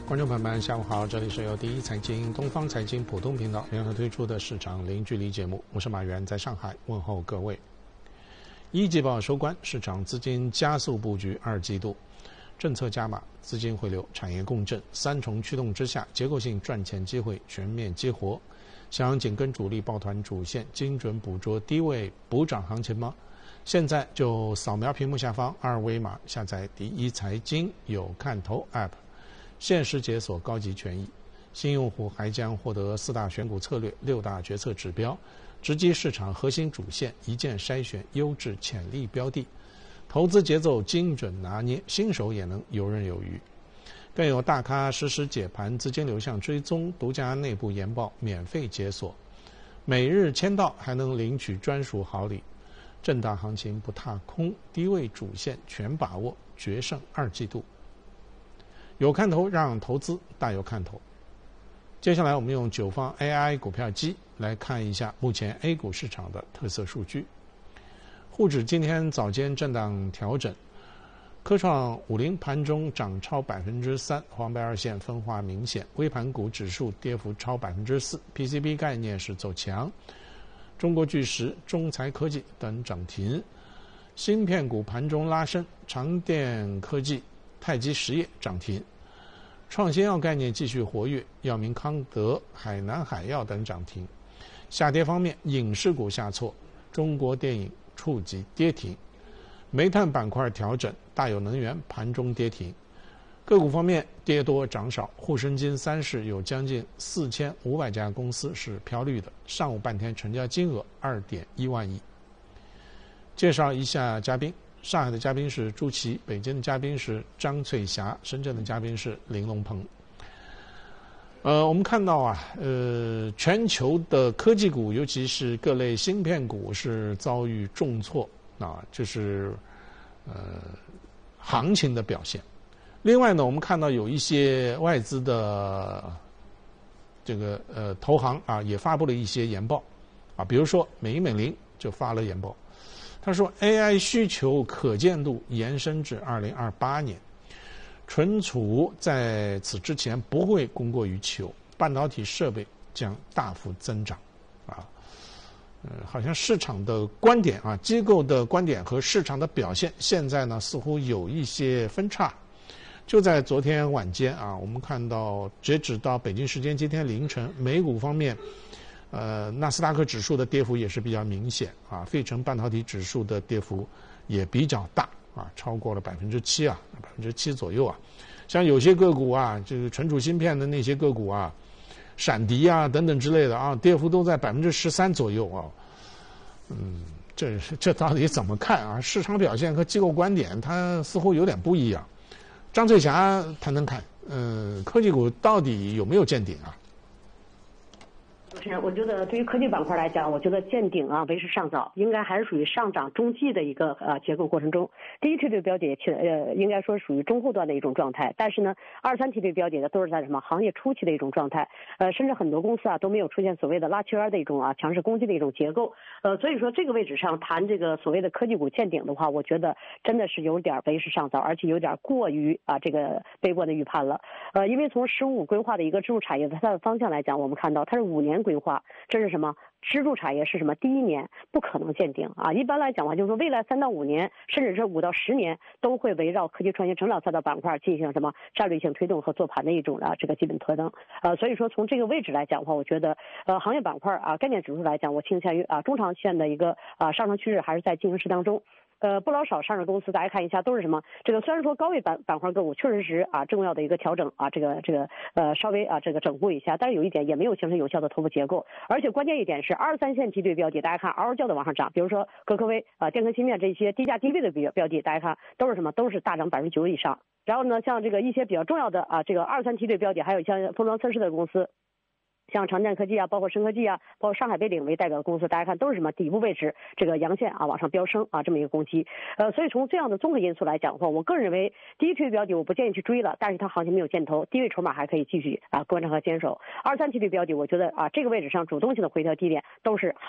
观众朋友们，下午好，这里是由第一财经东方财经普通频道联合推出的市场零距离节目，我是马原，在上海问候各位。一季报收官，市场资金加速布局二季度，政策加码，资金回流，产业共振，三重驱动之下，结构性赚钱机会全面激活。想紧跟主力抱团主线，精准捕捉低位补涨行情吗？现在就扫描屏幕下方二维码，下载第一财经有看头 App， 限时解锁高级权益。新用户还将获得4大选股策略、6大决策指标，直击市场核心主线，一键筛选优质潜力标的，投资节奏精准拿捏，新手也能游刃有余。更有大咖实时解盘、资金流向追踪、独家内部研报免费解锁，每日签到还能领取专属好礼。震荡行情不踏空，低位主线全把握，决胜二季度。有看头让投资大有看头。接下来我们用9方 AI 股票机来看一下目前 A 股市场的特色数据。沪指今天早间震荡调整，科创50盘中涨超 3%， 黄白二线分化明显，微盘股指数跌幅超 4%， PCB 概念是走强，中国巨石、中材科技等涨停，芯片股盘中拉升，长电科技、太极实业涨停，创新药概念继续活跃，药明康德、海南海药等涨停。下跌方面，影视股下挫，中国电影触及跌停，煤炭板块调整，大有能源盘中跌停。个股方面，跌多涨少，沪深金30有将近4500家公司是飘绿的，上午半天成交金额2.1万亿。介绍一下嘉宾，上海的嘉宾是朱琦，北京的嘉宾是张翠霞，深圳的嘉宾是林龙鹏。我们看到啊，全球的科技股，尤其是各类芯片股是遭遇重挫啊，这是行情的表现。另外呢，我们看到有一些外资的这个投行啊，也发布了一些研报啊，比如说美银美林就发了研报，他说 AI 需求可见度延伸至2028年，存储在此之前不会供过于求，半导体设备将大幅增长啊。好像市场的观点啊，机构的观点和市场的表现，现在呢似乎有一些分叉。就在昨天晚间啊，我们看到截止到北京时间今天凌晨，美股方面，纳斯达克指数的跌幅也是比较明显啊，费城半导体指数的跌幅也比较大啊，超过了7%啊，7%左右啊。像有些个股啊，这个存储芯片的那些个股啊，闪迪啊等等之类的啊，跌幅都在13%左右啊。这到底怎么看啊？市场表现和机构观点，它似乎有点不一样。张翠霞谈谈看，科技股到底有没有见顶啊？ 主持人，我觉得对于科技板块来讲，我觉得见顶啊为时尚早，应该还是属于上涨中继的一个结构过程中。第一梯队标的应该说属于中后段的一种状态，但是呢，2、3梯队标的呢都是在什么行业初期的一种状态，甚至很多公司啊都没有出现所谓的拉圈的一种强势攻击的一种结构，所以说这个位置上谈这个所谓的科技股见顶的话，我觉得真的是有点为时尚早，而且有点过于这个悲观的预判了，因为从15规划的一个支柱产业的它的方向来讲，我们看到它是5年规划，这是什么？支柱产业是什么？第1年不可能见顶啊！一般来讲的话，就是说未来3到5年，甚至是5到10年，都会围绕科技创新成长赛道板块进行什么战略性推动和做盘的一种这个基本特征。所以说从这个位置来讲的话，我觉得行业板块概念指数来讲，我倾向于中长线的一个上升趋势还是在进行式当中。不老少上市公司，大家看一下都是什么？这个虽然说高位板块个股确实是重要的一个调整这个稍微这个整固一下，但是有一点也没有形成有效的头部结构，而且关键一点是2、3线梯队标的，大家看嗷嗷叫的往上涨，比如说格科微电科芯片这些低价低位的标的，大家看都是什么？都是大涨90%以上。然后呢，像这个一些比较重要的这个2、3梯队标的，还有像封装测试的公司。像长电科技包括深科技包括上海北领为代表的公司，大家看都是什么底部位置这个阳线往上飙升这么一个攻击，所以从这样的综合因素来讲的话，我个人认为第一梯队标的我不建议去追了，但是它行情没有见头，低位筹码还可以继续观察和坚守。2、3梯队标的，我觉得这个位置上主动性的回调低点都是